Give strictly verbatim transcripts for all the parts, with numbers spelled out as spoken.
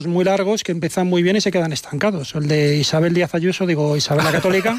muy largos que empiezan muy bien y se quedan estancados. El de Isabel Díaz Ayuso, digo Isabel la Católica,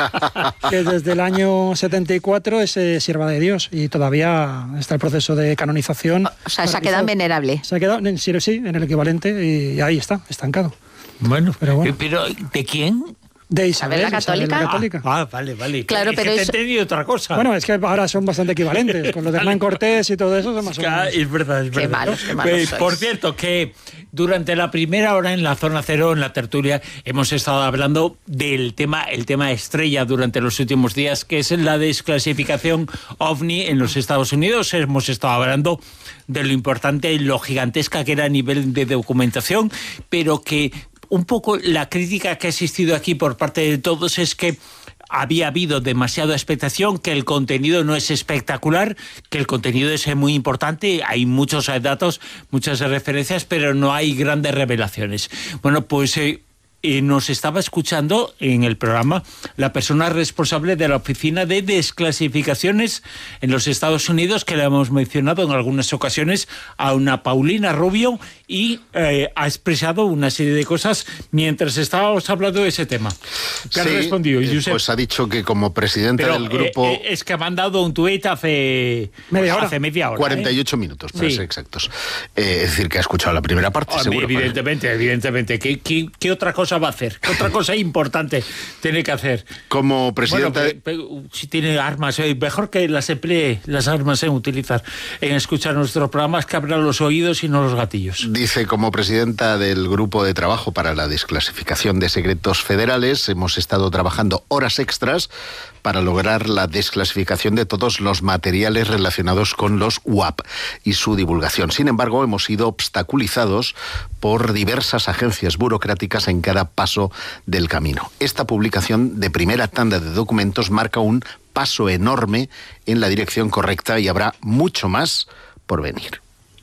que desde el año setenta y cuatro es eh, sierva de Dios y todavía está el proceso de canonización. O sea, se ha quedado venerable. Se ha quedado, sí, sí, en el equivalente y ahí está, estancado. Bueno, pero, bueno. pero ¿de quién? De Isabel, la Católica. Isabel la Católica. Ah, ah, vale, vale. Claro, es pero que te eso... he entendido otra cosa. Bueno, es que ahora son bastante equivalentes. Con lo de Hernán Cortés y todo eso son más o menos. Es verdad, es verdad. Qué malos, qué malos eh, sois. Por cierto, que durante la primera hora en la Zona Cero, en la tertulia, hemos estado hablando del tema, el tema estrella durante los últimos días, que es la desclasificación OVNI en los Estados Unidos. Hemos estado hablando de lo importante y lo gigantesca que era a nivel de documentación, pero que un poco la crítica que ha existido aquí por parte de todos es que había habido demasiada expectación, que el contenido no es espectacular, que el contenido es muy importante, hay muchos datos, muchas referencias, pero no hay grandes revelaciones. Bueno, pues eh, eh, nos estaba escuchando en el programa la persona responsable de la Oficina de Desclasificaciones en los Estados Unidos, que le hemos mencionado en algunas ocasiones, a una Paulina Rubio, y eh, ha expresado una serie de cosas mientras estábamos hablando de ese tema. ¿Qué ha sí, respondido, Josep? Pues ha dicho que como presidenta Pero, del grupo... Eh, eh, es que ha mandado un tuit hace media hora. Hace media hora cuarenta y ocho ¿eh? minutos, para Sí. ser exactos. Eh, es decir, que ha escuchado la primera parte, Hombre, seguro. evidentemente, evidentemente. ¿Qué, qué, ¿Qué otra cosa va a hacer? ¿Qué otra cosa importante tiene que hacer? Como presidenta... Bueno, pe- pe- si tiene armas, eh, mejor que las emplee las armas en utilizar, en escuchar nuestros programas, que abran los oídos y no los gatillos. Dice, como presidenta del Grupo de Trabajo para la Desclasificación de Secretos Federales, hemos estado trabajando horas extras para lograr la desclasificación de todos los materiales relacionados con los U A P y su divulgación. Sin embargo, hemos sido obstaculizados por diversas agencias burocráticas en cada paso del camino. Esta publicación de primera tanda de documentos marca un paso enorme en la dirección correcta y habrá mucho más por venir.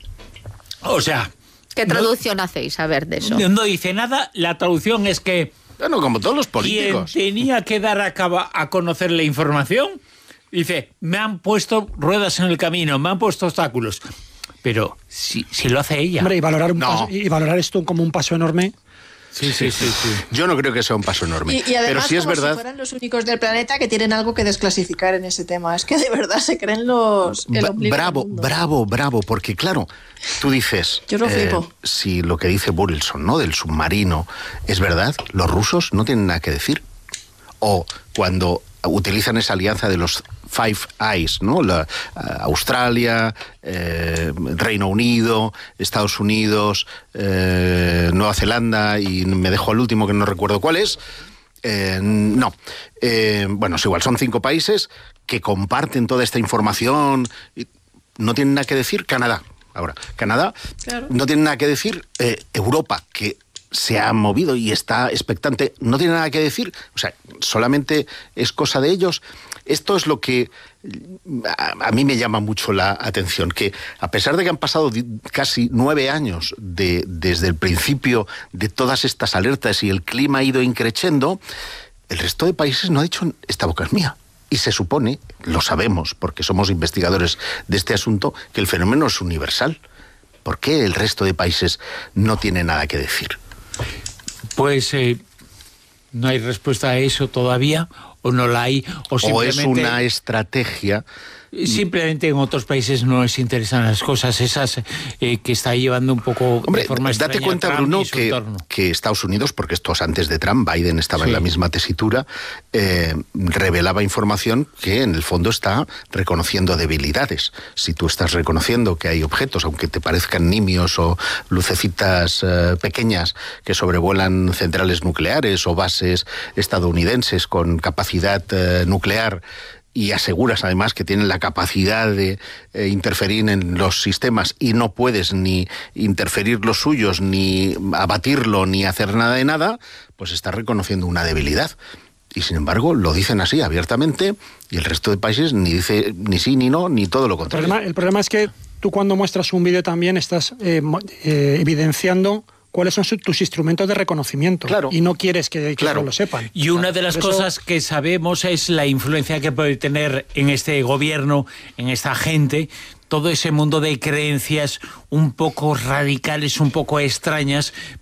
O sea... ¿Qué traducción no, hacéis a ver de eso? No, no dice nada, la traducción es que... Bueno, como todos los políticos. Quien tenía que dar a, cabo, a conocer la información, dice, me han puesto ruedas en el camino, me han puesto obstáculos. Pero si, si lo hace ella... Hombre, y valorar, un No. paso, y valorar esto como un paso enorme... Sí, sí, sí, sí. Yo no creo que sea un paso enorme. Y, y además, pero sí es como verdad... si fueran los únicos del planeta que tienen algo que desclasificar en ese tema. Es que de verdad se creen los... el Ba- ombligo bravo, del mundo. bravo, bravo, porque claro, tú dices... Yo lo flipo. Si lo que dice Burleson, ¿no?, del submarino, es verdad, los rusos no tienen nada que decir. O cuando utilizan esa alianza de los Five Eyes, ¿no? La, uh, Australia, eh, Reino Unido, Estados Unidos, eh, Nueva Zelanda, y me dejo al último que no recuerdo cuál es. Eh, no. Eh, bueno, es igual, son cinco países que comparten toda esta información. Y no tienen nada que decir Canadá. Ahora, Canadá, Claro. no tiene nada que decir eh, Europa, que se ha movido y está expectante, no tiene nada que decir, o sea, solamente es cosa de ellos. Esto es lo que a, a mí me llama mucho la atención, que a pesar de que han pasado di- casi nueve años de, desde el principio de todas estas alertas y el clima ha ido increciendo, el resto de países no ha dicho esta boca es mía. Y se supone, lo sabemos porque somos investigadores de este asunto, que el fenómeno es universal. ¿Por qué el resto de países no tiene nada que decir? Pues eh, no hay respuesta a eso todavía, o no la hay, o O simplemente... es una estrategia... Simplemente en otros países no les interesan las cosas esas eh, que está llevando un poco Hombre, de forma date extraña cuenta, Trump Bruno, y su que, entorno. que Estados Unidos, porque esto es antes de Trump, Biden estaba Sí. en la misma tesitura, eh, revelaba información que en el fondo está reconociendo debilidades. Si tú estás reconociendo que hay objetos, aunque te parezcan nimios o lucecitas eh, pequeñas que sobrevuelan centrales nucleares o bases estadounidenses con capacidad eh, nuclear, y aseguras además que tienen la capacidad de eh, interferir en los sistemas y no puedes ni interferir los suyos, ni abatirlo, ni hacer nada de nada, pues estás reconociendo una debilidad. Y sin embargo lo dicen así abiertamente y el resto de países ni dice ni sí ni no, ni todo lo El contrario. problema, el problema es que tú cuando muestras un vídeo también estás eh, mo- eh, evidenciando cuáles son su- tus instrumentos de reconocimiento. Claro. Y no quieres que, que Claro. otros lo sepan. Y una de las Por eso- cosas que sabemos es la influencia que puede tener en este gobierno, en esta gente, todo ese mundo de creencias un poco radicales, un poco extrañas,